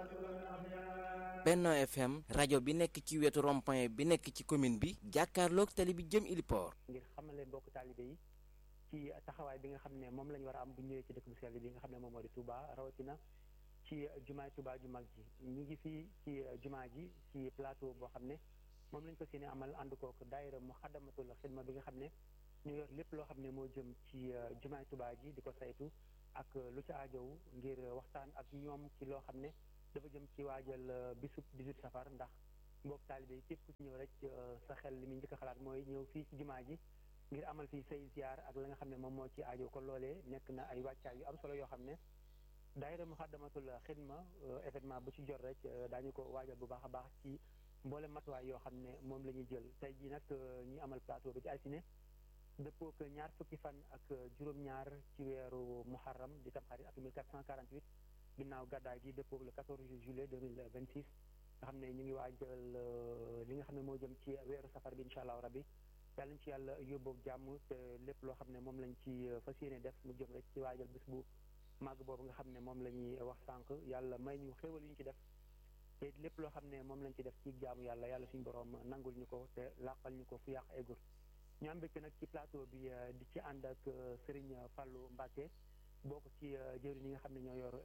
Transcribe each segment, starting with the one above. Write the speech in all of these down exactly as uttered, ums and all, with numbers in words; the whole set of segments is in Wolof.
Benno F M rajo bi nekk ci wetu rond-point bi nekk ci commune bi jàkkaarloog tali bi jëm Iliport. ngir xamale mbokk taalibe yi ci taxawaay bi nga xam ne moom la ñu war a am bu ñëwee ci dëkk bu sell bi nga xam ne moom moo di Touba rawatina ci jumaay Touba ju mag ji ñu ngi fii ci jumaa ji ci plateau boo xam ne moom lañ ko séeni amal ànd kook daayira Muxaddamatul Xidma bi nga xam ne ñu yor lépp loo xam ne moo jëm ci jumaay Touba ji di ko saytu ak lu ci aajow ngir waxtaan ak ñoom ci loo xam ne dafa jëm ci waajal bisub dix-huit safar ndax mbokk taalibe yi képp ku ci ñëw rek sa xel li muy njëkk a xalaat mooy ñëw fii ci jumaa ji ngir amal fii say ziar ak la nga xam ne moom moo ci aajo kon loolee nekk na ay wàccaay yu am solo yoo xam ne daayira Muxaddamatul Xidma événement bu ci jot rek daañu ko waajal bu baax a baax ci mboolem matuwaay yoo xam ne moom la ñuy jël tey jii nag ñi amal plateau bi ci altine dëppoo ak ñaar fukki fan ak juróom-ñaar ci weeru muharram di tamxarit ak mille quatre cent quarante-huit ginnaaw gàddaay gi dëppoo le quatorze juillet deux mille vingt-six nga xam ne ñu ngi waajal li nga xam ne moo jëm ci weeru safar bi incha allahu rabbi yàlla ñu ci yàlla yóbboog jàmm te lépp loo xam ne moom lañ ci fas yéene def mu jëm rek ci waajal bis bu màgg boobu nga xam ne moom la ñuy wax sànq yàlla may ñu xéwal yu ñu ci def te lépp loo xam ne moom lañ ci def ci jaamu yàlla yàlla suñu borom nangul ñu ko te làqal ñu ko fu yàq eggul ñu am mbégte nag ci plateau bi di ci ànd ak Serigne Fallou Mbacké bokk ci jëwriñ ñi nga xam ne ñoo yor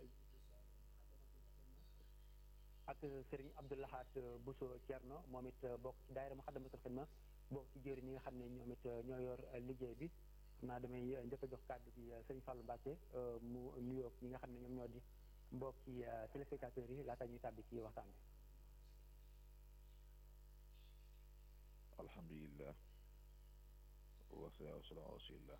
ak Serigne Abdoulahat Bousso Thierno moom it bokk ci daayira Muxaddamatul Xidma bokk ci jëwriñ ñi nga xam ne ñoom it ñoo yor liggéey bi xam naa damay njëkk a jox kàddu bi Serigne Fallou Mbacké mu nuyoo ñi nga xam ne ñoom ñoo di mbokki téléspectateurs yi laata ñuy tàbbi ci waxtaan bi. alhamdulilah wasalaatu wasalaamu ala rasulillah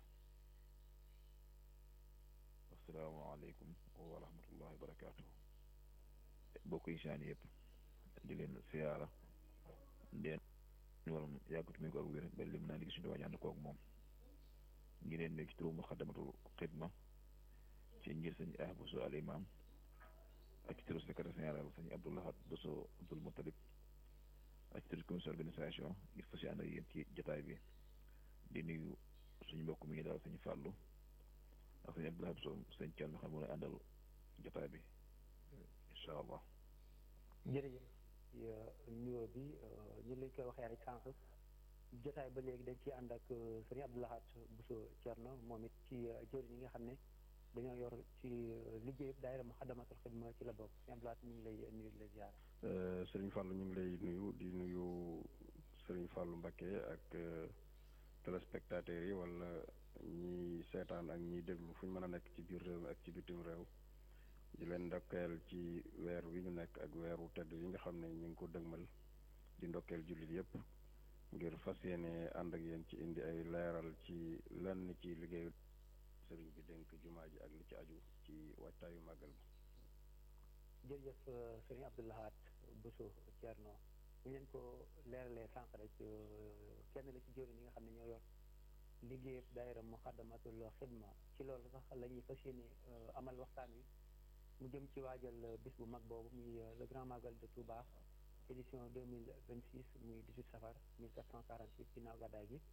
asalaamaaleykum wa rahmatullahi wa barakaatu bokk yi saan yëpp di leen siyaara ndeen waram yàggatu mi ko ak wér ba lim naa liggéey suñu dawaa ànd koog moom ngi leen nekk ci turu Muxaddamatul Xidma ci ngir sëñ ah Bousso al imam ak ci turu secrétaire général sëñ Abdoulahat Bousso Abdoul Moutalib ak ci turu commission organisation ngir fas yéene ak yéen ci jotaay bi di nuyu suñu mbokk mi ngi daal sëñ Fallou ak sëñ Abdoulahat Bousso sëñ Thiel xam nga àndal jotaay bi incha allah. jërëjëf nuyoo bi ñu lañ koy waxee rek sànq jotaay ba léegi dañ ciy ànd ak sëñ Abdoulahat Bousso Thierno moom it ci jëwriñ yi nga xam ne dañoo yor ci liggéey daayira Muxaddamatul Xidma ci la bokk sëñ Abdoulahat ñu ngi lay nuyu di la ziar. sëriñ Fallou ñu ngi lay nuyu di nuyu sëriñ Fallou Mbacké ak téléspectateurs yi wala ñi seetaan ak ñiy déglu fu ñu mën a nekk ci biir réew mi ak ci bitim réew di leen ndokkeel ci weer wi ñu nekk ak weeru tedd yi nga xam ne ñu ngi ko dëgmal di ndokkeel jullit yépp ngir fas yéene ànd ak yéen ci indi ay leeral ci lenn ci liggéeyu sëriñ bi dénk jumaa ji ak li ci aju ci waajtaayu màggal bi. jërëjëf sëriñ Abdoulahat Bousso Thierno ñu leen ko leeralee sànq rek kenn la ci jëwriñ yi nga xam ne ñoo yor liggéey daayira Muxaddamatul Xidma ci loolu sax la ñuy fas yéene amal waxtaan wi mu jëm ci waajal bis bu mag boobu muy le grand magal de Touba édition deux mille vingt-six muy dix-huit safar mille quatre cent quarante-huit ginnaaw gàddaay gi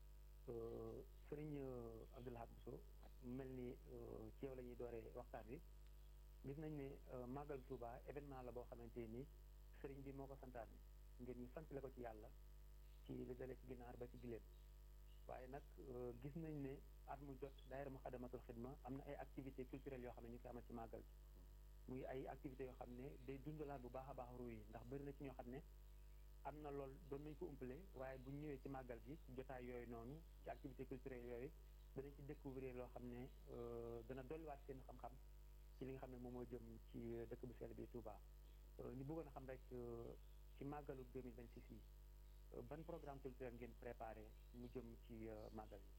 sëriñ Abdoulahat Bousso mel ni ci yow la ñuy dooree waxtaan wi gis nañ ne magal Touba événement la boo xamante ni sëriñ bi moo ko santaane ngir ñu sant la ko ci yàlla ci li dalee ci ginaar ba ci giléem waaye nag gis nañ ne at mu jot daayira Muxaddamatul Xidma am na ay activités culturelles yoo xam ne ñu koy amal ci màggal bi muy ay activités yoo xam ne day dundalaat bu baax a baax ruu yi ndax bëri na ci ñoo xam ne am na lool doon nañ ko umpale waaye bu ñëwee ci màggal gi jotaay yooyu noonu ci activités culturelles yooyu danañ ci découvrir loo xam ne dana dolliwaat seen xam-xam ci li nga xam ne moom moo jëm ci dëkk bu sell bi Touba ñu bëggoon a xam rek ci màggalu deux mille vingt-six yi ban programme culturel ngeen préparé mu jëm ci màggal yi.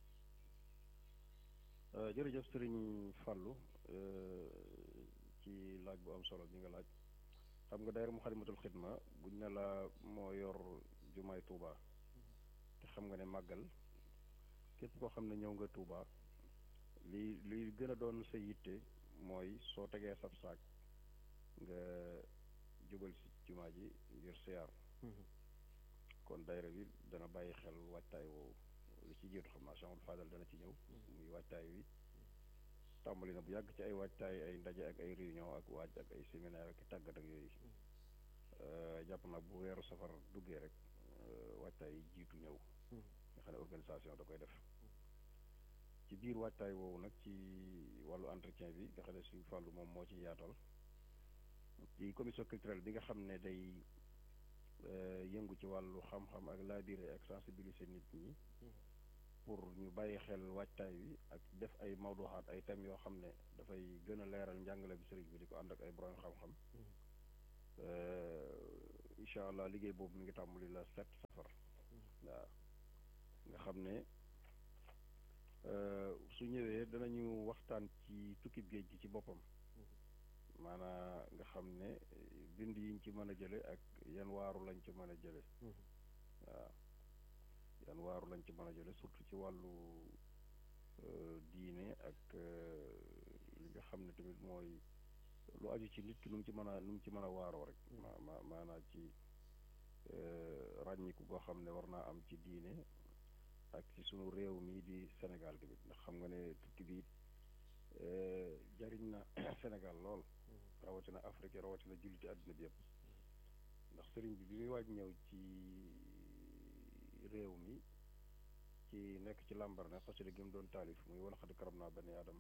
jërëjëf sëriñ Fallou ci laaj bu am solo bi nga laaj xam nga daayira Muxaddamatul Xidma buñ ne la moo yor jumaay Touba te xam nga ne màggal képp koo xam ne ñëw nga Touba li li gën a doon sa yitte mooy soo tegee sab saak nga jubal si jumaa ji ngir siyaar kon daayira bi dana bàyyi xel waajtaay woowu li ci jiitu xam naa Cheikh Fadal dana ci ñëw muy waajtaay wi tàmbali na bu yàgg ci ay waajtaay ay ndaje ak ay réunion ak waaj ak ay séminaire ak tàggat ak yooyu jàpp nag bu weeru safar duggee rek waajtaay yi jiitu ñëw nga xam ne organisation da koy def ci biir waajtaay woowu nag ci wàllu entretien bi nga xam ne suñu fàllu moom moo ci yaatal ci commission culturelle bi nga xam ne day yëngu ci wàllu xam-xam ak laabire ak sensibiliser nit ñi pour ñu bàyyi xel waajtaay wi ak def ay mawduxaat ay thèmes yoo xam ne dafay gën a leeral njàngale bi sëriñ bi di ko ànd ak ay borom xam-xam incha allah liggéey boobu mi ngi tàmbali la sept safar waaw nga xam ne su ñëwee danañu waxtaan ci tukkib géej gi ci boppam maanaa nga xam ne bind yiñ ci mën a jële ak yan waaru lañ ci mën a jële waaw yan waaru lañ ci mën a jële surtout ci wàllu diine ak li nga xam ne tamit mooy lu aju ci nit ki nu mu ci mën a nu mu ci mën a waaroo rek ma ma maanaa ci ràññiku goo xam ne war naa am ci diine ak ci sunu réew mii di Sénégal tamit ndax xam nga ne tukki bi jariñ na Sénégal lool rawatina Afrique rawatina julliti àdduna bi yëpp ndax sëriñ bi bi muy waaj ñëw ci réew mi ci nekk ci làmbar ne xasida gi mu doon taalif muy wala xad karam naa bani adam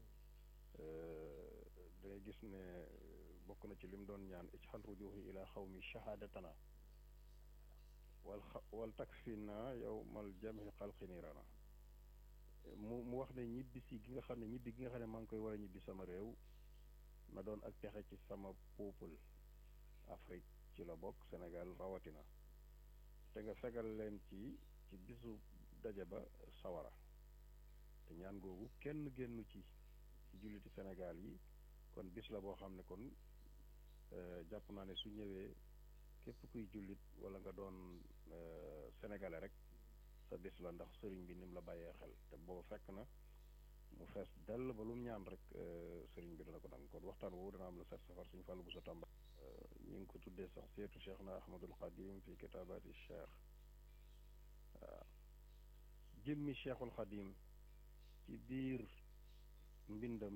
dangay gis ne bokk na ci li mu doon ñaan ijxal rujuhi ila xawmi shahadatana wal wal takfina yow mal jami xalqi niirana mu mu wax ne ñibbisi gi nga xam ne ñibbi gi nga xam ne maa ngi koy war a ñibbi sama réew na doon ak texe ci sama peuple Afrique ci la bokk Sénégal rawatina te nga fegal leen ci ci bisu daje ba sawara te ñaan googu kenn génnu ci ci julliti Sénégal yi kon bis la boo xam ne kon jàpp naa ne su ñëwee képp kuy jullit wala nga doon sénégalais rek sa bis la ndax sëriñ bi ni mu la bàyyee xel te booba fekk na mu fees dell ba lu mu ñaan rek sëriñ bi dana ko nang kon waxtaan woowu dana am la set safar suñu fàllu bu sa tàmba ñu ngi ko tuddee sax seetu cheikh na ahmadul xadim fi kitaabati cheikh waaw jëmmi cheikhul xadim ci biir mbindam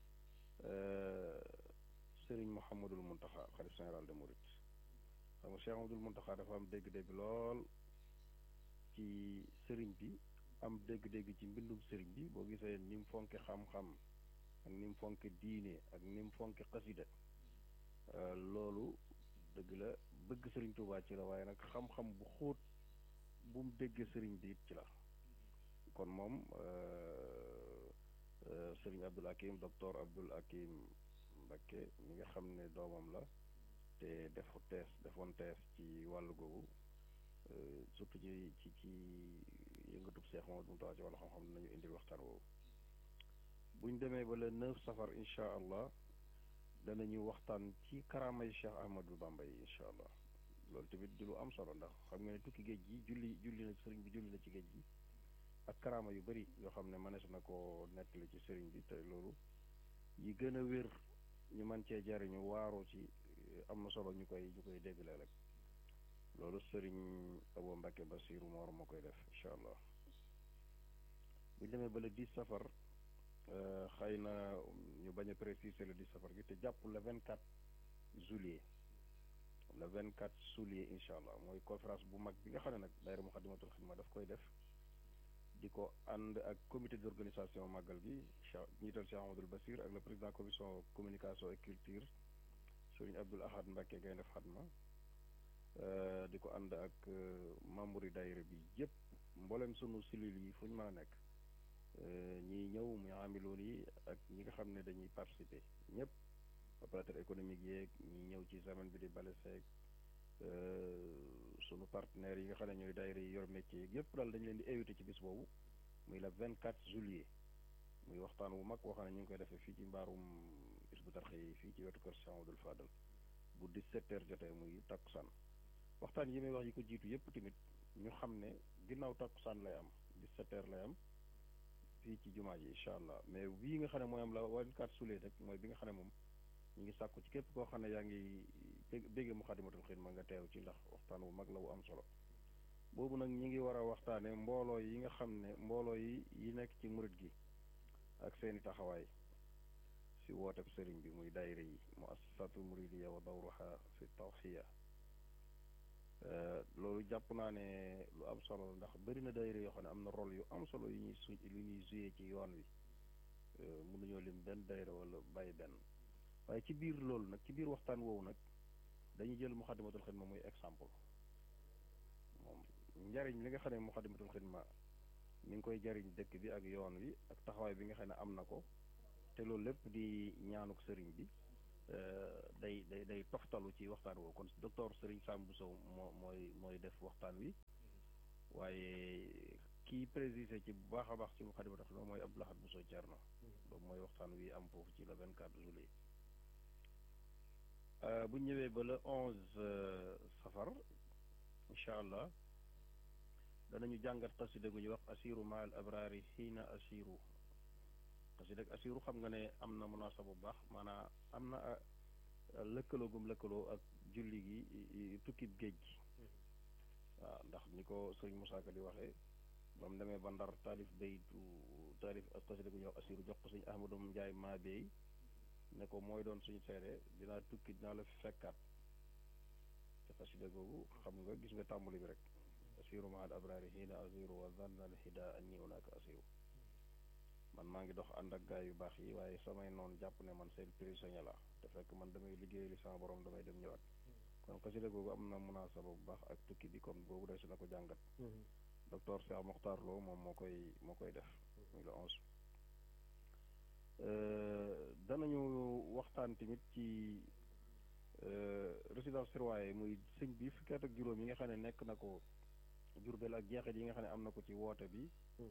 sëriñ mouhamadul muntaxa xalif général de Mouride xam nga cheikh mouhamadul muntaxa dafa am dégg-dégg lool ci sëriñ bi am dégg-dégg ci mbindum sëriñ bi boo gisee ni mu fonke xam-xam ak ni mu fonke diine ak ni mu fonke xasida loolu dëgg la bëgg sëriñ Tuubaa ci la waaye nag xam-xam bu xóot bu mu déggee sëriñ bi it ci la kon moom sëriñ Abdul Hakim docteur Abdul Hakim Mbakke mi nga xam ne doomam la te defu tees defoon tees ci wàllu googu surtout ci ci ci yëngatub Seex Mamadu Muntaxa ci wàllu xam-xam dinañu indil waxtaan woowu buñ demee ba le neuf safar incha allah danañu waxtaan ci karaamay Cheikh Ahmadou Bamba yi incha allah loolu tamit di lu am solo ndax xam nga ne tukki géej gi julli julli na sëriñ bi julli na ci géej gi ak karaama yu bari yoo xam ne mënees na koo nettali ci sëriñ bi te loolu yi gën a wér ñu mën cee jariñu waaroo ci am na solo ñu koy ñu koy déggle rek loolu sëriñ Abo Mbacke Basiru Moor moo koy def incha allah bu ñu demee ba le dix safar xëy na ñu bañ a préciser le dix safar gi te jàpp le vingt quatre juillet le vingt quatre juillet incha allah mooy conférence bu mag bi nga xam ne nag daayira Muxaddamatul Xidma daf koy def di ko ànd ak comité d' organisation màggal gi Cheikh njiital Cheikh Amadou Basir ak le président commission communication et culture sëriñ Abdoul Ahad Mbacke Gaynde Fatma di ko ànd ak membre yi daayira bi yëpp mboolem sunu cellules yi fu ñu mën a nekk ñiy ñëw muy amiloon yi ak ñi nga xam ne dañuy participer ñëpp opérateur économique yeeg ñi ñëw ci semaine bi di bale seeg sunu partenaires yi nga xam ne ñooy daayira yi yor métier yeeg yëpp daal dañu leen di invité ci bis boobu muy le vingt quatre juillet muy waxtaan wu mag woo xam ne ñu ngi koy defee fii ci mbaarum Hizbut Tarqiyyah yi fii ci wetu kër Cheikh Amadou Fadal bu dix-sept heures jotee muy takkusaan waxtaan yi may wax yi ko jiitu yëpp tamit ñu xam ne ginnaaw takkusaan lay am dix-sept heures lay am fii ci jumaa ji incha allah mais bii nga xam ne mooy am la vingt-quatre juillet rek mooy bi nga xam ne moom ñu ngi sàkku ci képp koo xam ne yaa ngi béggee Muxaddamatul Xidma nga teew ci ndax waxtaan wu mag la wu am solo boobu nag ñi ngi war a waxtaane mbooloo yi nga xam ne mbooloo yi yi nekk ci murit gi ak seeni taxawaay si wooteb sëriñ bi muy daayira yi mu assasatu muridiya wa dawruha fi tawxiya loolu jàpp naa ne lu am solo la ndax bëri na daayira yoo xam ne am na rôle yu am solo yu ñuy su yu ñuy joué ci yoon wi mënuñoo lim benn daayira wala bàyyi benn waaye ci biir loolu nag ci biir waxtaan woowu nag dañuy jël muxaddamatul xidma muy exemple moom njariñ li nga xam ne muxaddamatul xidma mi ngi koy jariñ dëkk bi ak yoon wi ak taxawaay bi nga xam ne am na ko te loolu lépp di ñaanuk sëriñ bi day day day toftalu ci waxtaan woowu kon docteur Sëriñ Sam Bousso moo mooy mooy def waxtaan wi waaye kii précisé ci bu baax a baax ci muxaddamatul xidma mooy Abdou Lahad Bousso Thierno boobu mooy waxtaan wi am foofu ci le vingt-quatre juillet bu ñëwee ba le onze safar incha allah danañu jàngat xasida gu ñuy wax asiru maal abraari xiina asiru xasida ak asiru xam nga ne am na munaasaba bu baax maanaam am na lëkkaloo gum lëkkaloo ak julli gi tukkib géej gi waaw ndax ni ko sëriñ Moussa Ka di waxee ba mu demee ba Ndar taalif baytu taalif ak xasida gu ñuy wax asiru jox ko sëñ Ahmadou Ndiaye maa beey ne ko mooy doon suñu seede dinaa tukki dinaa la fi fekkaat te xasida googu xam nga gis nga tàmbali bi rek asiru ma al abraari xiina asiru wa zanna al hida anni unaka asiru man maa ngi dox ànd ak gaay yu baax yi waaye samay noonu jàpp ne man seen prisonnier la te fekk man damay liggéey li sama borom damay dem ñëwaat kon xasida googu am na munaasaba bu baax ak tukki bi kon boobu day si na ko jàngat docteur Cheikh Mokhtar Lo moom moo koy moo koy def muy le onze danañu waxtaan tamit ci résidence surveillée muy sëñ bi fukki at ak juróom yi nga xam ne nekk na ko Jurbel ak jeexit yi nga xam ne am na ko ci woote bi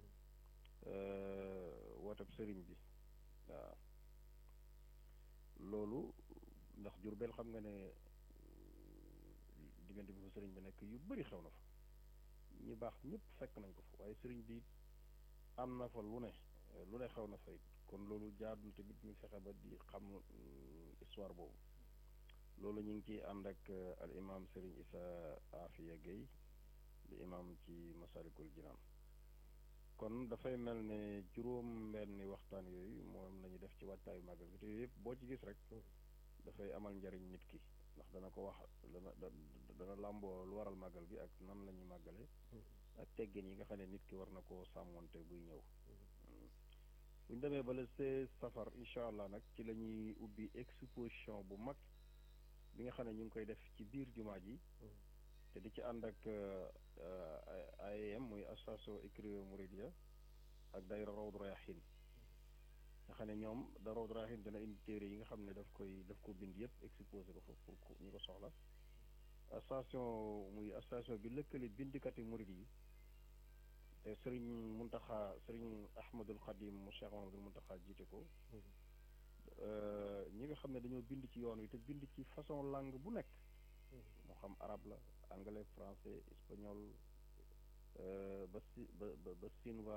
woote bi sëriñ bi waaw loolu ndax Jurbel xam nga ne diggante bi fa sëriñ bi nekk yu bëri xew na fa ñi baax ñëpp fekk nañ ko fa waaye sëriñ bi am na fa lu ne lu ne xew na fa it kon loolu jaadu na tamit ñu fexe ba di xam histoire boobu loolu ñu ngi ciy ànd ak al imam Serigne Issa Afia Gueye di imam ci Masalikul Jinaan kon dafay mel ne juróom benni waxtaan yooyu moom la ñu def ci waajtaayu màggal bi te yooyu yëpp boo ci gis rek dafay amal njariñ nit ki ndax dana ko wax dana dana làmboo lu waral màggal bi ak nan la ñuy màggale ak teggin yi nga xam ne nit ki war na koo sàmmonte buy ñëw bu ñu demee ba le seize safar incha allah nag ci la ñuy ubbi exposition bu mag bi nga xam ne ñu ngi koy def ci biir jumaa ji te di ci ànd ak A E M muy association écrivain Mouridia ak daayira Rawdu Rayaahiin nga xam ne ñoom da Rawdu Rayaahiin dana indi téere yi nga xam ne daf koy daf ko bind yëpp exposé ko fa pour ñu ko soxla association muy association bi lëkkale bindikati murid yi te sëriñ Muntaxa sëriñ Ahmadul Xadim mu Cheikh Mahamadul Muntaxa jiite ko ñi nga xam ne dañoo bind ci yoon wi te bind ci façon langue bu nekk moo xam arabe la anglais français espagnol ba si ba ba sinwa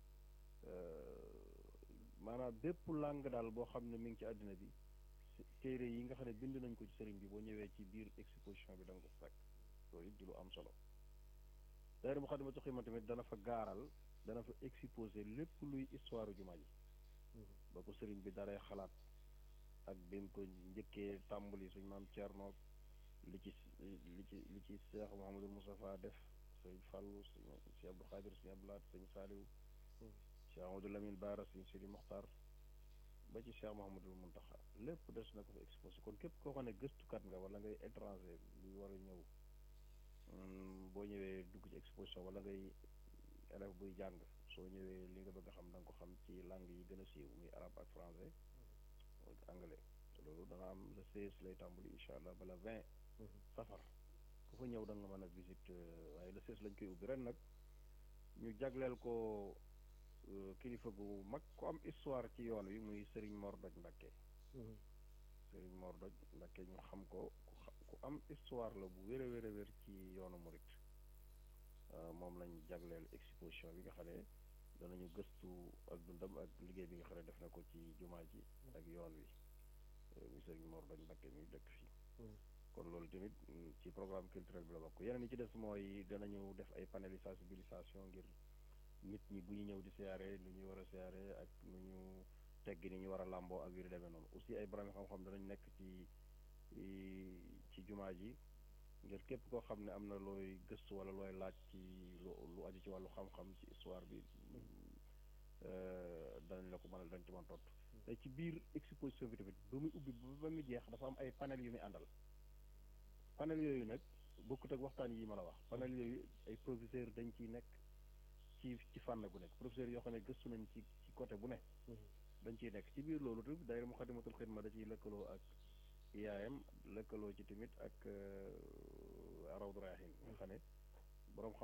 maanaam bépp langue daal boo xam ne mi ngi ci àddina bi téere yi nga xam ne bind nañ ko ci sëriñ bi boo ñëwee ci biir exposition bi da nga ko fekk loolu it di lu am solo daayira Moukhaddamatoul Khidma tamit dana fa gaaral dana fa exposé lépp luy histoire jumaa ji ba ko sëriñ bi daree xalaat ak bi mu ko njëkkee tàmbali suñ maam Thierno li ci li ci li ci Cheikh Mouhamadou Moustapha def sëñ Fallou sëñ Cheikh Abdou Khadir sëñ Abdou Lahat sëñ Saliou Cheikh Amadou Lamine Bara sëñ Sidi Mokhtar ba ci Cheikh Mouhamadou Mountakha lépp des na ko fa exposé kon képp koo xam ne gëstukat nga wala ngay étranger buy war a ñëw boo ñëwee dugg ci exposition wala ngay élève buy jàng soo ñëwee li nga bëgg a xam da nga ko xam ci langue yi gën a siiw muy arabe ak français ak anglais te loolu dana am le seize lay tàmbali incha allah ba le vingt safar ku fa ñëw da nga mën a visite waaye le seize lañ koy ubbi ren nag ñu jagleel ko kilifa gu mag ku am histoire ci yoon wi muy Serigne Mor Doj Mbacké Serigne Mor Doj Mbacké ñu xam ko ku am histoire la bu wér a wér a wér ci yoonu murit moom lañ jagleel exposition bi nga xam ne danañu gëstu ak dundam ak liggéey bi nga xam ne def na ko ci jumaa ji ak yoon wi muy Serigne Mor Doj Mbacké mi dëkk fii kon loolu tamit ci programme culturel bi la bokk yeneen yi ci des mooy danañu def ay panel yi sensibilisation ngir nit ñi bu ñu ñëw di siyaare nu ñuy war a siyaare ak nu ñu teggi ni ñu war a làmboo ak yu demee noonu aussi ay borom xam-xam danañ nekk ci ci jumaa ji ngir képp koo xam ne am na looy gëstu wala looy laaj ci lu lu aju ci wàllu xam-xam ci histoire bi danañ la ko mën a dañ ci mën tontu te ci biir exposition bi tamit ba muy ubbi ba muy jeex dafa am ay panel yu muy àndal panel yooyu nag bokkut ak waxtaan yi ma la wax panel yooyu ay professeur dañ ciy nekk ci ci fànn bu nekk professeur yoo xam ne gëstu nañ ci ci côté bu ne dañ ciy nekk ci biir loolu tamit daayira Muxaddamatul Xidma da ciy lëkkaloo ak I A M lëkkaloo ci tamit ak Rawdu Rayaahiin nga xam ne borom xam